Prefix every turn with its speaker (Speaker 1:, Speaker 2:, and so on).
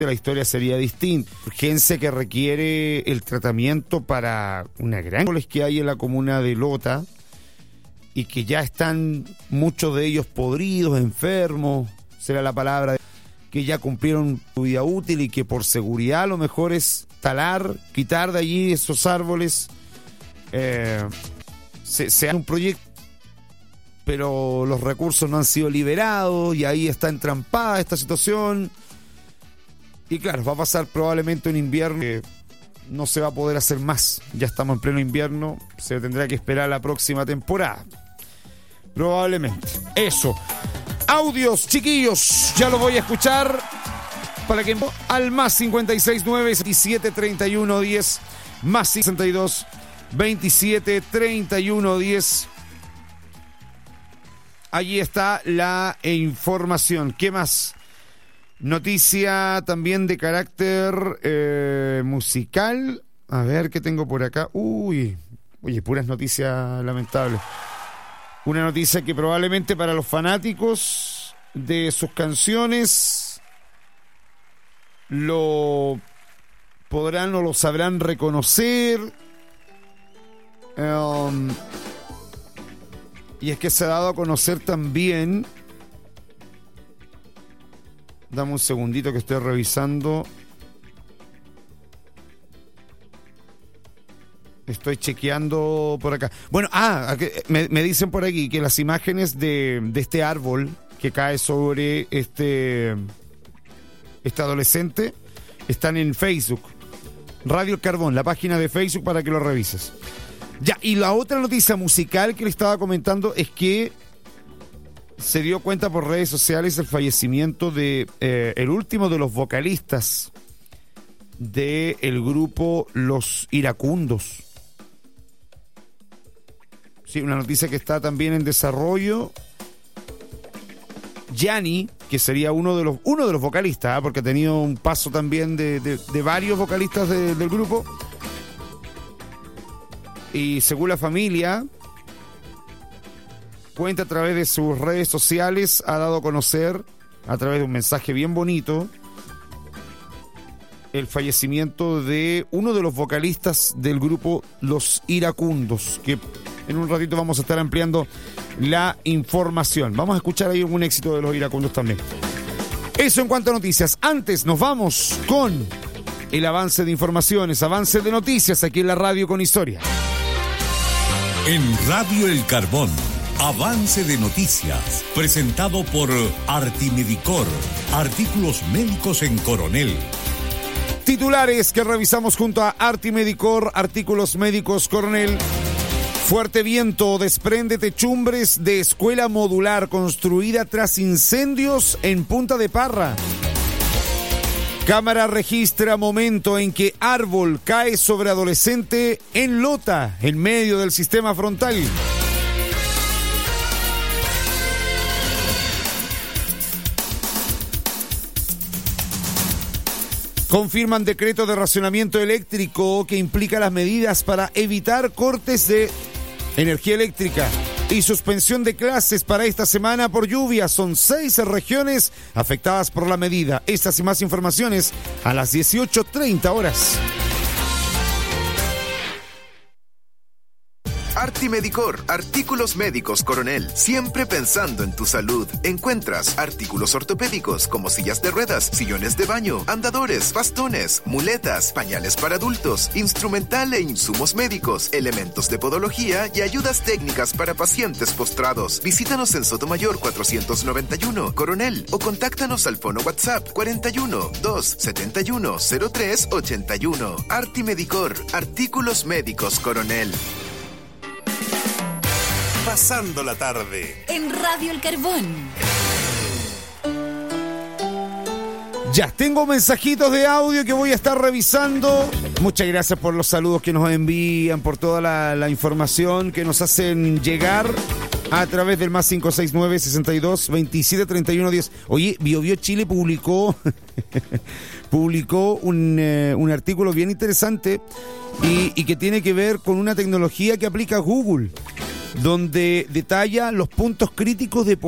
Speaker 1: la historia sería distinta. Urgencia que requiere el tratamiento para una gran árboles que hay en la comuna de Lota y que ya están muchos de ellos podridos, enfermos, será la palabra, que ya cumplieron su vida útil y que por seguridad lo mejor es talar, quitar de allí esos árboles. Se hace un proyecto, pero los recursos no han sido liberados y ahí está entrampada esta situación. Y claro, va a pasar probablemente un invierno que no se va a poder hacer más. Ya estamos en pleno invierno, se tendrá que esperar la próxima temporada. Probablemente. Eso. Audios, chiquillos, ya lo voy a escuchar para que al más 569 27 31 10 más 62 27 31 10. Allí está la información. ¿Qué más? Noticia también de carácter musical. A ver qué tengo por acá. Oye, puras noticias lamentables. Una noticia que probablemente para los fanáticos de sus canciones lo podrán o lo sabrán reconocer. Y es que se ha dado a conocer también. Dame un segundito que estoy revisando. Estoy chequeando por acá. Bueno, me dicen por aquí que las imágenes de este árbol que cae sobre este adolescente están en Facebook. Radio El Carbón, la página de Facebook para que lo revises. Ya, y la otra noticia musical que le estaba comentando es que se dio cuenta por redes sociales el fallecimiento de el último de los vocalistas del grupo Los Iracundos. Sí, una noticia que está también en desarrollo. Yanni, que sería uno de los vocalistas, porque ha tenido un paso también de varios vocalistas del grupo. Y según la familia, cuenta a través de sus redes sociales, ha dado a conocer, a través de un mensaje bien bonito, el fallecimiento de uno de los vocalistas del grupo Los Iracundos, que en un ratito vamos a estar ampliando la información. Vamos a escuchar ahí un éxito de Los Iracundos también. Eso en cuanto a noticias. Antes nos vamos con el avance de informaciones, avance de noticias aquí en la radio con historia.
Speaker 2: En Radio El Carbón, avance de noticias, presentado por Artimedicor, artículos médicos en Coronel.
Speaker 1: Titulares que revisamos junto a Artimedicor, artículos médicos Coronel. Fuerte viento desprende techumbres de escuela modular construida tras incendios en Punta de Parra. Cámara registra momento en que árbol cae sobre adolescente en Lota, en medio del sistema frontal. Confirman decreto de racionamiento eléctrico que implica las medidas para evitar cortes de energía eléctrica y suspensión de clases para esta semana por lluvia. Son 6 regiones afectadas por la medida. Estas y más informaciones a las 18:30 horas.
Speaker 3: Artimedicor, artículos médicos Coronel, siempre pensando en tu salud. Encuentras artículos ortopédicos como sillas de ruedas, sillones de baño, andadores, bastones, muletas, pañales para adultos, instrumental e insumos médicos, elementos de podología y ayudas técnicas para pacientes postrados. Visítanos en Sotomayor 491, Coronel, o contáctanos al fono WhatsApp 41 271 03 81. Artimedicor, artículos médicos Coronel.
Speaker 2: Pasando la tarde
Speaker 4: en Radio El Carbón.
Speaker 1: Ya, tengo mensajitos de audio que voy a estar revisando. Muchas gracias por los saludos que nos envían, por toda la información que nos hacen llegar a través del más 569 62 27 31 10. Oye, BioBio Chile publicó un artículo bien interesante y que tiene que ver con una tecnología que aplica Google, donde detalla los puntos críticos de